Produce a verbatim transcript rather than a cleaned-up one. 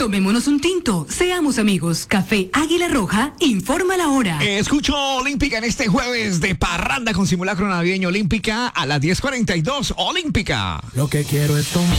Tomémonos un tinto, seamos amigos. Café Águila Roja, informa la hora. Escucho Olímpica en este jueves de parranda con simulacro navideño. Olímpica a las diez cuarenta y dos. Olímpica. Lo que quiero es tomar.